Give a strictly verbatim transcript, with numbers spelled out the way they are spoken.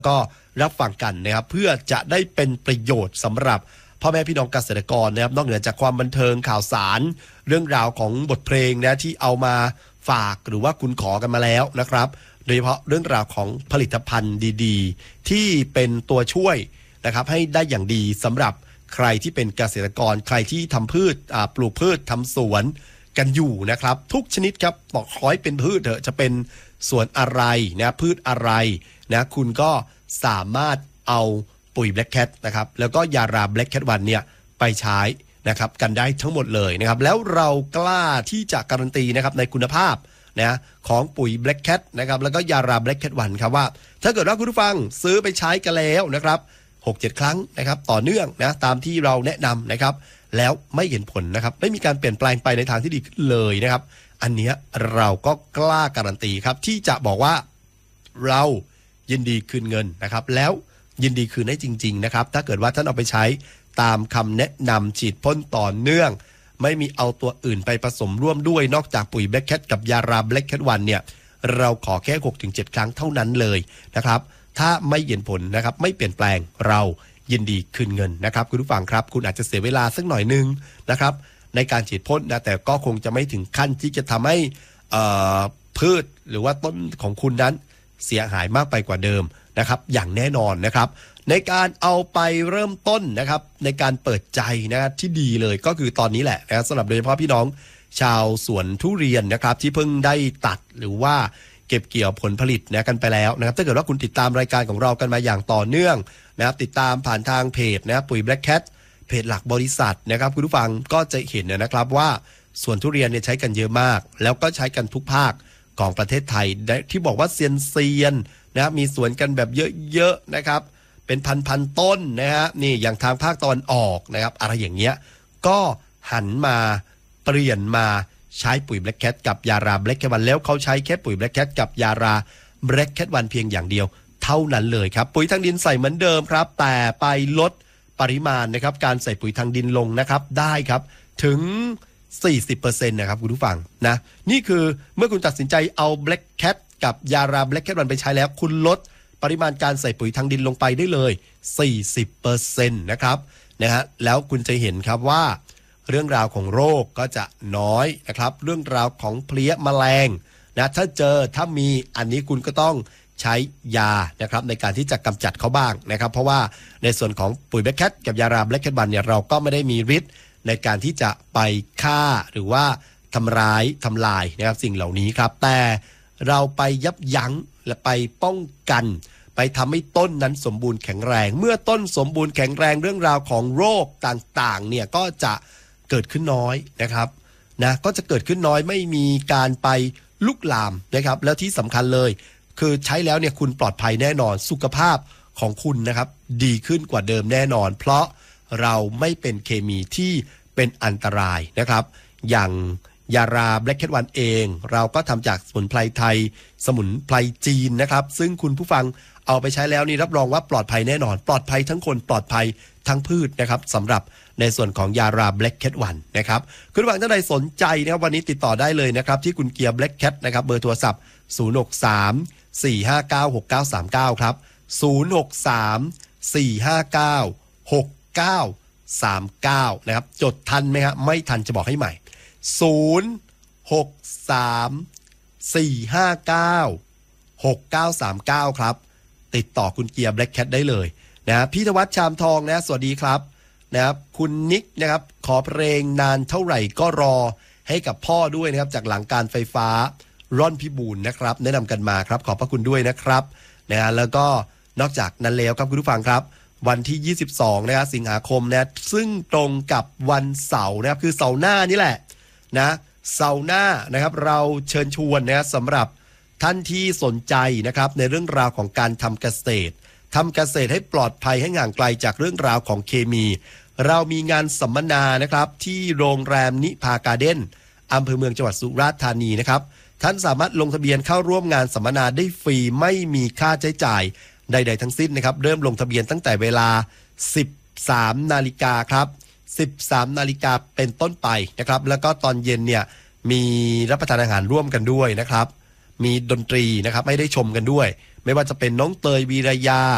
ก็รับฟังกันนะครับเพื่อจะได้เป็นประโยชน์สำหรับพ่อแม่พี่น้องเกษตรกรนะครับนอกเหนือจากความบันเทิงข่าวสารเรื่องราวของบทเพลงนะที่เอามาฝากหรือว่าคุณขอกันมาแล้วนะครับโดยเฉพาะเรื่องราวของผลิตภัณฑ์ดีๆที่เป็นตัวช่วยนะครับให้ได้อย่างดีสำหรับใครที่เป็นเกษตรกรใครที่ทำพืชปลูกพืชทำสวนกันอยู่นะครับทุกชนิดครับบอกขอให้เป็นพืชเถอะจะเป็นสวนอะไรนะพืชอะไรนะคุณก็สามารถเอาปุ๋ย Black Cat นะครับแล้วก็ยารา Black Cat วันเนี่ยไปใช้นะครับกันได้ทั้งหมดเลยนะครับแล้วเรากล้าที่จะการันตีนะครับในคุณภาพนะของปุ๋ย Black Cat นะครับแล้วก็ยารา Black Cat วันครับว่าถ้าเกิดว่าคุณผู้ฟังซื้อไปใช้กันแล้วนะครับ หกเจ็ด ครั้งนะครับต่อเนื่องนะตามที่เราแนะนำนะครับแล้วไม่เห็นผลนะครับไม่มีการเปลี่ยนแปลงไปในทางที่ดีขึ้นเลยนะครับอันนี้เราก็กล้าการันตีครับที่จะบอกว่าเรายินดีคืนเงินนะครับแล้วยินดีคืนได้จริงๆนะครับถ้าเกิดว่าท่านเอาไปใช้ตามคำแนะนำฉีดพ่นต่อเนื่องไม่มีเอาตัวอื่นไปผสมร่วมด้วยนอกจากปุ๋ย Black Cat กับยารา Black Cat วันเนี่ยเราขอแค่ หกถึงเจ็ด ครั้งเท่านั้นเลยนะครับถ้าไม่เห็นผลนะครับไม่เปลี่ยนแปลงเรายินดีคืนเงินนะครับคุณผู้ฟังครับคุณอาจจะเสียเวลาสักหน่อยนึงนะครับในการฉีดพ่นนะแต่ก็คงจะไม่ถึงขั้นที่จะทำให้พืชหรือว่าต้นของคุณนั้นเสียหายมากไปกว่าเดิมนะครับอย่างแน่นอนนะครับในการเอาไปเริ่มต้นนะครับในการเปิดใจนะที่ดีเลยก็คือตอนนี้แหละนะสำหรับโดยเฉพาะพี่น้องชาวสวนทุเรียนนะครับที่เพิ่งได้ตัดหรือว่าเก็บเกี่ยวผลผลิตนะกันไปแล้วนะครับถ้าเกิดว่าคุณติดตามรายการของเรากันมาอย่างต่อเนื่องนะครับติดตามผ่านทางเพจนะปุ๋ย Black Cat เพจหลักบริษัทนะครับคุณผู้ฟังก็จะเห็นนะครับว่าสวนทุเรียนเนี่ยใช้กันเยอะมากแล้วก็ใช้กันทุกภาคของประเทศไทยที่บอกว่าเซียนเซียนนะมีสวนกันแบบเยอะๆนะครับเป็นพันๆต้นนะฮะนี่อย่างทางภาคตะวันออกนะครับอะไรอย่างเงี้ยก็หันมาเปลี่ยนมาใช้ปุ๋ย Black Cat กับยารา Black Cat วันแล้วเขาใช้แค่ปุ๋ย Black Cat กับยารา Black Cat วันเพียงอย่างเดียวเท่านั้นเลยครับปุ๋ยทางดินใส่เหมือนเดิมครับแต่ไปลดปริมาณนะครับการใส่ปุ๋ยทางดินลงนะครับได้ครับถึง สี่สิบเปอร์เซ็นต์ นะครับคุณผู้ฟังนะนี่คือเมื่อคุณตัดสินใจเอา Black Cat กับยารา Black Cat วันไปใช้แล้วคุณลดปริมาณการใส่ปุ๋ยทางดินลงไปได้เลย สี่สิบเปอร์เซ็นต์ นะครับนะฮะแล้วคุณจะเห็นครับว่าเรื่องราวของโรคก็จะน้อยนะครับเรื่องราวของเพลี้ยแมลงนะถ้าเจอถ้ามีอันนี้คุณก็ต้องใช้ยานะครับในการที่จะกำจัดเขาบ้างนะครับเพราะว่าในส่วนของปุ๋ย Black Cat กับยารา Black Cat วันเนี่ยเราก็ไม่ได้มีฤทธิ์ในการที่จะไปฆ่าหรือว่าทำร้ายทำลายนะครับสิ่งเหล่านี้ครับแต่เราไปยับยั้งและไปป้องกันไปทำให้ต้นนั้นสมบูรณ์แข็งแรงเมื่อต้นสมบูรณ์แข็งแรงเรื่องราวของโรคต่างๆเนี่ยก็จะเกิดขึ้นน้อยนะครับนะก็จะเกิดขึ้นน้อยไม่มีการไปลุกลามนะครับแล้วที่สำคัญเลยคือใช้แล้วเนี่ยคุณปลอดภัยแน่นอนสุขภาพของคุณนะครับดีขึ้นกว่าเดิมแน่นอนเพราะเราไม่เป็นเคมีที่เป็นอันตรายนะครับอย่างยารา Black Cat วันเองเราก็ทำจากสมุนไพรไทยสมุนไพรจีนนะครับซึ่งคุณผู้ฟังเอาไปใช้แล้วนี่รับรองว่าปลอดภัยแน่นอนปลอดภัยทั้งคนปลอดภัยทั้งพืชนะครับสำหรับในส่วนของยารา Black Cat วันนะครับคุณผู้ฟังท่านใดสนใจนะครับวันนี้ติดต่อได้เลยนะครับที่คุณเกียร์ Black Cat นะครับเบอร์โทรศัพท์ศูนย์ หก สาม สี่ ห้า เก้า หก เก้า สาม เก้าครับศูนย์ หก สาม สี่ ห้า เก้า หก เก้า สาม เก้านะครับจดทันไหมครับไม่ทันจะบอกให้ใหม่ศูนย์ หก สาม สี่ ห้า เก้า หก เก้า สาม เก้าครับติดต่อคุณเกียร์ Black Cat ได้เลยนะพี่ธวัชชามทองนะสวัสดีครับนะครับคุณนิกนะครับขอเพลงนานเท่าไหร่ก็รอให้กับพ่อด้วยนะครับจากหลังการไฟฟ้าร่อนพิบูลนะครับแนะนำกันมาครับขอบพระคุณด้วยนะครับนะแล้วก็นอกจากนั้นแล้วครับคุณผู้ฟังครับวันที่ยี่สิบสองนะครับสิงหาคมนะซึ่งตรงกับวันเสาร์นะครับคือเสาร์หน้านี่แหละนะเสาร์หน้านะครับเราเชิญชวนนะสำหรับท่านที่สนใจนะครับในเรื่องราวของการทำเกษตรทำเกษตรให้ปลอดภัยให้ห่างไกลจากเรื่องราวของเคมีเรามีงานสัมมนานะครับที่โรงแรมนิพาการ์เด้นอำเภอเมืองจังหวัดสุราษฎร์ธานีนะครับท่านสามารถลงทะเบียนเข้าร่วมงานสัมมนาได้ฟรีไม่มีค่าใช้จ่ายใดๆทั้งสิ้นนะครับเริ่มลงทะเบียนตั้งแต่เวลา สิบสาม นาฬิกาครับ สิบสาม นาฬิกาเป็นต้นไปนะครับแล้วก็ตอนเย็นเนี่ยมีรับประทานอาหารร่วมกันด้วยนะครับมีดนตรีนะครับให้ได้ชมกันด้วยไม่ว่าจะเป็นน้องเตยวีรยา